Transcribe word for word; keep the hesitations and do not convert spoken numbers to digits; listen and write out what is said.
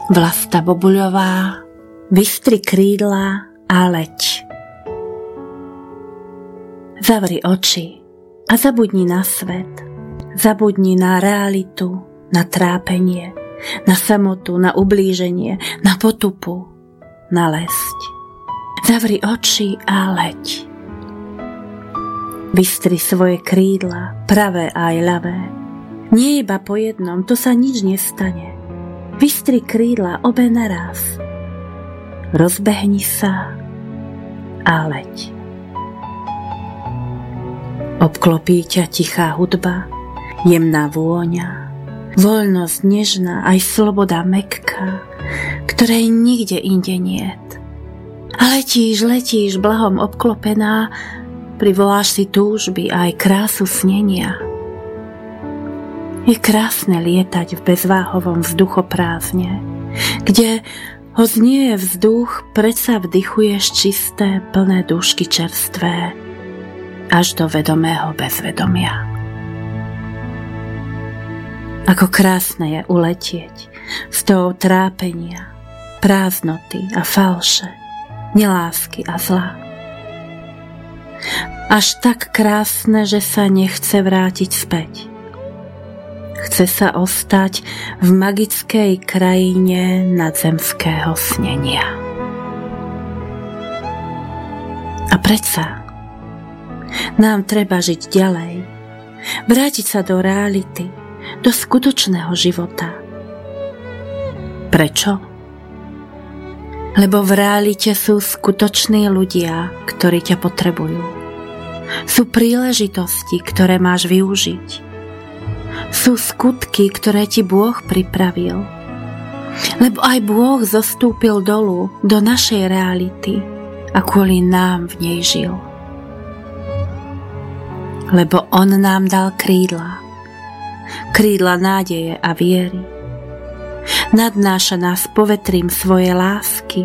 Vlasta Bobuľová, vystri krídla a leď. Zavri oči a zabudni na svet. Zabudni na realitu, na trápenie, na samotu, na ublíženie, na potupu, na lesť. Zavri oči a leď. Vystri svoje krídla, pravé aj ľavé. Nie iba po jednom, to sa nič nestane. Vystri krídla obe naraz. Rozbehni sa a leď. Obklopí ťa tichá hudba, jemná vôňa, voľnosť nežná, aj sloboda mäkká, ktorej nikde inde niet. A letíš, letíš, blahom obklopená, privoláš si túžby aj krásu snenia. Je krásne lietať v bezváhovom vzduchoprázdne, kde ho znieje vzduch, predsa vdychuješ čisté, plné dúšky čerstvé, až do vedomého bezvedomia. Ako krásne je uletieť z toho trápenia, prázdnoty a falše, nelásky a zla. Až tak krásne, že sa nechce vrátiť späť. Chce sa ostať v magickej krajine nadzemského snenia. A predsa nám treba žiť ďalej, vrátiť sa do reality, do skutočného života. Prečo? Lebo v realite sú skutoční ľudia, ktorí ťa potrebujú. Sú príležitosti, ktoré máš využiť. Sú skutky, ktoré ti Bôh pripravil. Lebo aj Bôh zostúpil dolu do našej reality a kvôli nám v nej žil. Lebo On nám dal krídla. Krídla nádeje a viery. Nadnáša nás povetrím svojej lásky